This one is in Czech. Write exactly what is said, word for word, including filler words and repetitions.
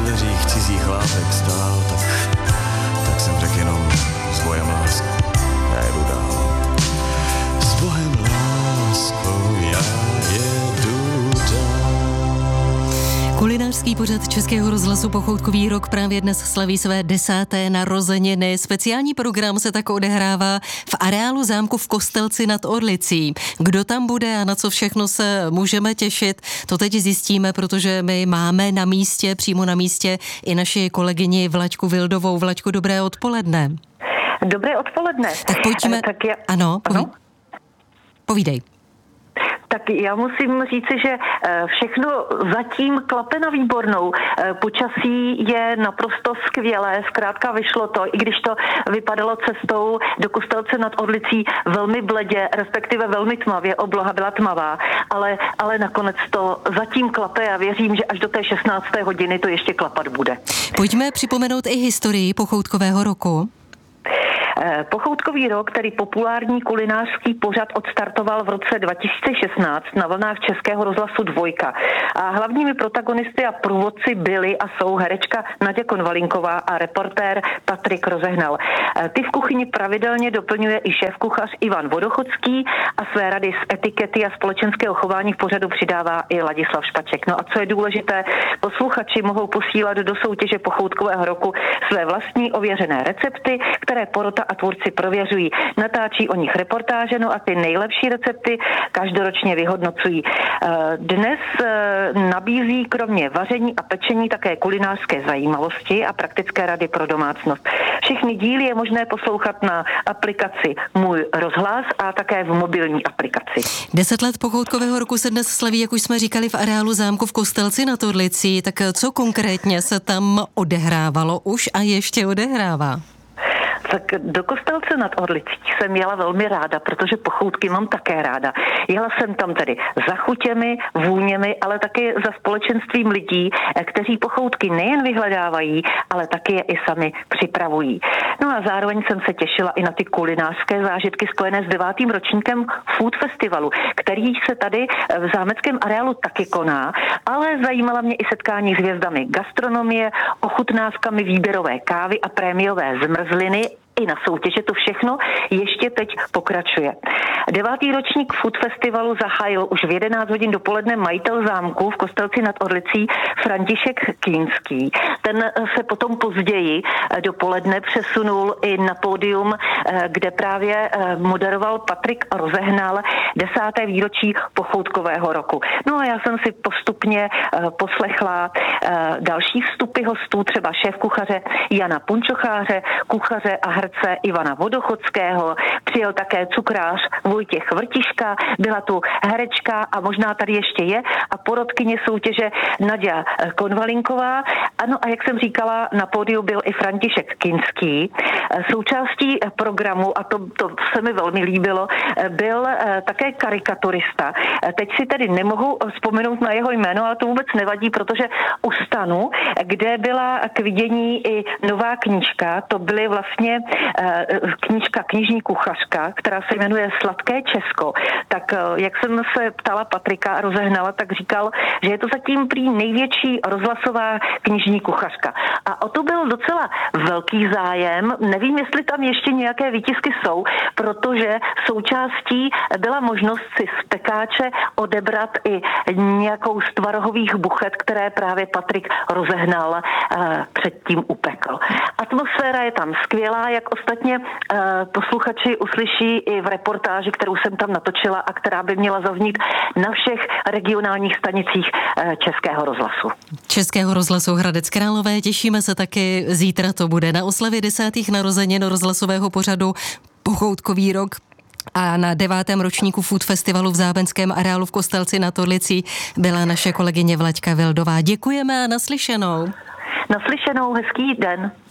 dveřích cizích chlápek stál, tak, tak jsem řekl jenom s bojem lásku, já jedu dál. S bohem láskou já jedu dál. Kulinářský pořad Českého rozhlasu Pochoutkový rok právě dnes slaví své desáté narozeniny. Speciální program se tak odehrává v areálu zámku v Kostelci nad Orlicí. Kdo tam bude a na co všechno se můžeme těšit, to teď zjistíme, protože my máme na místě, přímo na místě i naši kolegyni Vlaďku Vildovou. Vlaďku, dobré odpoledne. Dobré odpoledne. Tak pojďme. Tak já... Ano, poví... ano? povídej. Tak já musím říci, že všechno zatím klape na výbornou. Počasí je naprosto skvělé, zkrátka vyšlo to, i když to vypadalo cestou do Kostelce nad Orlicí velmi bledě, respektive velmi tmavě, obloha byla tmavá, ale, ale nakonec to zatím klape a věřím, že až do té šestnácté hodiny to ještě klapat bude. Pojďme připomenout i historii Pochoutkového roku. Pochoutkový rok, tedy populární kulinářský pořad, odstartoval v roce dva tisíce šestnáct na vlnách Českého rozhlasu Dvojka. A hlavními protagonisty a průvodci byli a jsou herečka Naďa Konvalinková a reportér Patrik Rozehnal. Ty v kuchyni pravidelně doplňuje i šéfkuchař Ivan Vodochodský a své rady z etikety a společenského chování v pořadu přidává i Ladislav Špaček. No a co je důležité, posluchači mohou posílat do soutěže Pochoutkového roku své vlastní ověřené recepty, které porota a tvůrci prověřují. Natáčí o nich reportáže, no a ty nejlepší recepty každoročně vyhodnocují. Dnes nabízí kromě vaření a pečení také kulinářské zajímavosti a praktické rady pro domácnost. Všechny díly je možné poslouchat na aplikaci Můj rozhlas a také v mobilní aplikaci. Deset let Pochoutkového roku se dnes slaví, jak už jsme říkali, v areálu zámku v Kostelci nad Orlicí. Tak co konkrétně se tam odehrávalo už a ještě odehrává? Tak do Kostelce nad Orlicí jsem jela velmi ráda, protože pochoutky mám také ráda. Jela jsem tam tedy za chutěmi, vůněmi, ale taky za společenstvím lidí, kteří pochoutky nejen vyhledávají, ale taky je i sami připravují. No a zároveň jsem se těšila i na ty kulinářské zážitky spojené s devátým ročníkem Food Festivalu, který se tady v zámeckém areálu taky koná, ale zajímala mě i setkání s hvězdami gastronomie, ochutnávkami výběrové kávy a prémiové zmrzliny. I na soutěže to všechno ještě teď pokračuje. Devátý ročník Food Festivalu zahájil už v jedenáct hodin dopoledne majitel zámku v Kostelci nad Orlicí František Kínský. Ten se potom později dopoledne přesunul i na pódium, kde právě moderoval Patrik Rozehnal desáté výročí Pochoutkového roku. No a já jsem si postupně poslechla další vstupy hostů, třeba šéfkuchaře Jana Punčocháře, kuchaře a herce Ivana Vodochodského, přijel také cukrář Vojtěch Vrtiška, byla tu herečka a možná tady ještě je a porotkyně soutěže Naďa Konvalinková. Ano a jak jsem říkala, na pódiu byl i František Kinský. Součástí programu, a to, to se mi velmi líbilo, byl také karikaturista. Teď si tedy nemohu vzpomenout na jeho jméno, ale to vůbec nevadí, protože u stanu, kde byla k vidění i nová knížka, to byly vlastně knížka Knižní kuchařka, která se jmenuje Sladké Česko. Tak jak jsem se ptala Patrika Rozehnala, tak říkal, že je to zatím prý největší rozhlasová knižní kuchařka. A o to byl docela velký zájem. Nevím, jestli tam ještě nějaké výtisky jsou, protože součástí byla možnost si z pekáče odebrat i nějakou z tvarohových buchet, které právě Patrik Rozehnal uh, předtím upekl. Atmosféra je tam skvělá, jak ostatně uh, posluchači uslyší i v reportáži, kterou jsem tam natočila a která by měla zaznít na všech regionálních stanicích uh, Českého rozhlasu. Českého rozhlasu Hradec Králové, těšíme se taky, zítra to bude na oslavě desátých narozenin rozhlasového pořadu Pochoutkový rok. A na devátém ročníku Food Festivalu v zámeckém areálu v Kostelci nad Orlicí byla naše kolegyně Vlaďka Vildová. Děkujeme a naslyšenou. Naslyšenou, hezký den.